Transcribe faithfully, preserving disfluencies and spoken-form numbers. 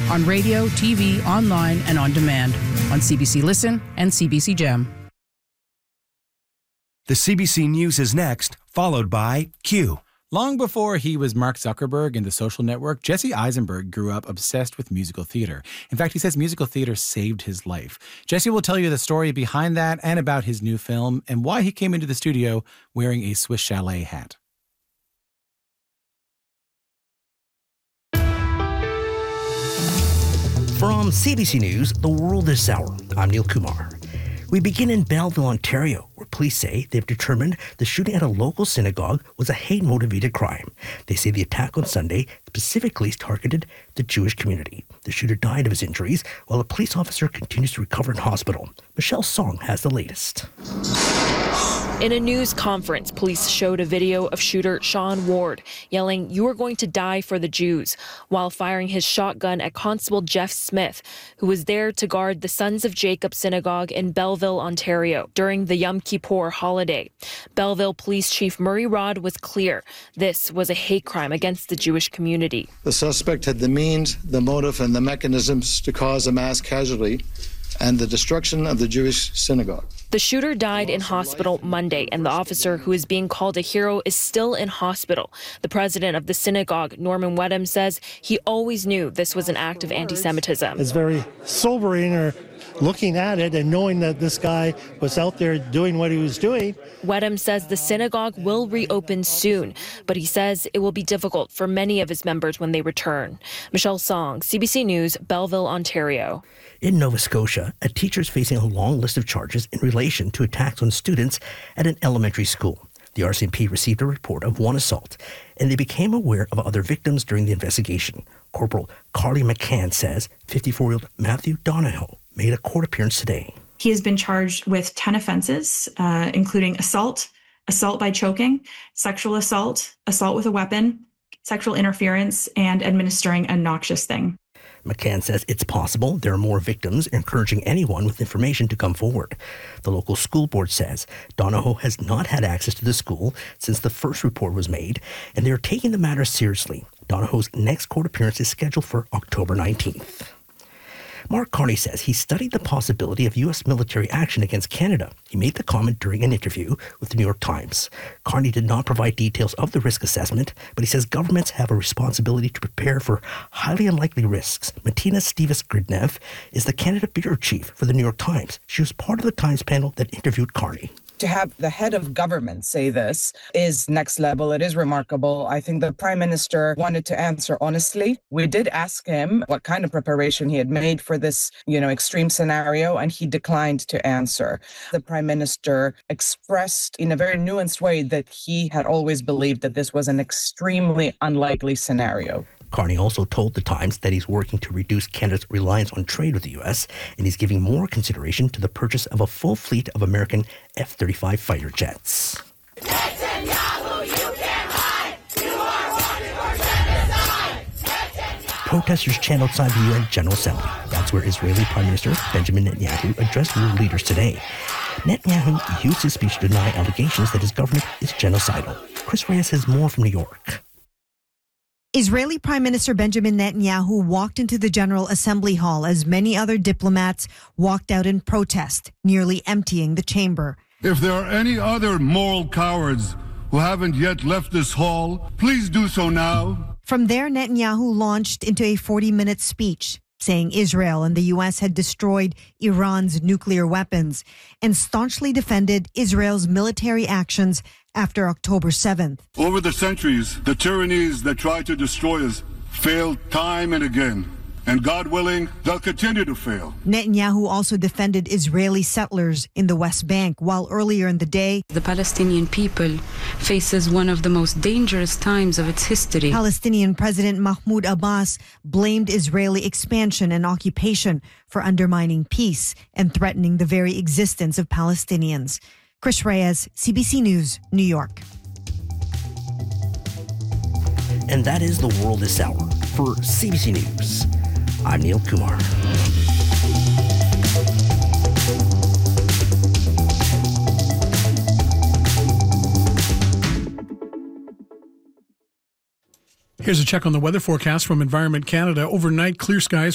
on radio, T V, online, and on demand on C B C Listen and C B C Gem. The C B C News is next, followed by Q. Long before he was Mark Zuckerberg in the social network, Jesse Eisenberg grew up obsessed with musical theater. In fact, he says musical theater saved his life. Jesse will tell you the story behind that and about his new film and why he came into the studio wearing a Swiss Chalet hat. From C B C News, The World This Hour, I'm Neil Kumar. We begin in Belleville, Ontario, where police say they've determined the shooting at a local synagogue was a hate-motivated crime. They say the attack on Sunday specifically targeted the Jewish community. The shooter died of his injuries, while a police officer continues to recover in hospital. Michelle Song has the latest. In a news conference, police showed a video of shooter Sean Ward yelling, "You are going to die for the Jews," while firing his shotgun at Constable Jeff Smith, who was there to guard the Sons of Jacob Synagogue in Belleville, Ontario, during the Yom Kippur holiday. Belleville Police Chief Murray Rod was clear. This was a hate crime against the Jewish community. The suspect had the means, the motive, and the mechanisms to cause a mass casualty and the destruction of the Jewish synagogue. The shooter died in hospital Monday, and the officer who is being called a hero is still in hospital. The president of the synagogue, Norman Wedham, says he always knew this was an act of anti-Semitism. It's very sobering, or looking at it and knowing that this guy was out there doing what he was doing. Wedham says the synagogue will reopen soon, but he says it will be difficult for many of his members when they return. Michelle Song, C B C News, Belleville, Ontario. In Nova Scotia, a teacher is facing a long list of charges in relation to attacks on students at an elementary school. The R C M P received a report of one assault, and they became aware of other victims during the investigation. Corporal Carly McCann says fifty-four-year-old Matthew Donahoe made a court appearance today. He has been charged with ten offenses, uh, including assault, assault by choking, sexual assault, assault with a weapon, sexual interference, and administering a noxious thing. McCann says it's possible there are more victims, encouraging anyone with information to come forward. The local school board says Donahoe has not had access to the school since the first report was made, and they are taking the matter seriously. Donahoe's next court appearance is scheduled for October nineteenth. Mark Carney says he studied the possibility of U S military action against Canada. He made the comment during an interview with the New York Times. Carney did not provide details of the risk assessment, but he says governments have a responsibility to prepare for highly unlikely risks. Martina Stevens-Gridnev is the Canada bureau chief for the New York Times. She was part of the Times panel that interviewed Carney. To have the head of government say this is next level. It is remarkable. I think the Prime Minister wanted to answer honestly. We did ask him what kind of preparation he had made for this, you know, extreme scenario, and he declined to answer. The Prime Minister expressed in a very nuanced way that he had always believed that this was an extremely unlikely scenario. Carney also told the Times that he's working to reduce Canada's reliance on trade with the U S, and he's giving more consideration to the purchase of a full fleet of American F thirty-five fighter jets. Netanyahu, you can't hide! You are wanted for genocide! Protesters chant outside the U N General Assembly. That's where Israeli Prime Minister Benjamin Netanyahu addressed world leaders today. Netanyahu used his speech to deny allegations that his government is genocidal. Chris Reyes has more from New York. Israeli Prime Minister Benjamin Netanyahu walked into the General Assembly Hall as many other diplomats walked out in protest, nearly emptying the chamber. If there are any other moral cowards who haven't yet left this hall, please do so now. From there, Netanyahu launched into a forty-minute speech, saying Israel and the U S had destroyed Iran's nuclear weapons and staunchly defended Israel's military actions after October seventh. Over the centuries, the tyrannies that tried to destroy us failed time and again. And God willing, they'll continue to fail. Netanyahu also defended Israeli settlers in the West Bank, while earlier in the day, the Palestinian people faces one of the most dangerous times of its history. Palestinian President Mahmoud Abbas blamed Israeli expansion and occupation for undermining peace and threatening the very existence of Palestinians. Chris Reyes, C B C News, New York. And that is The World This Hour. For C B C News, I'm Neil Kumar. Here's a check on the weather forecast from Environment Canada. Overnight, clear skies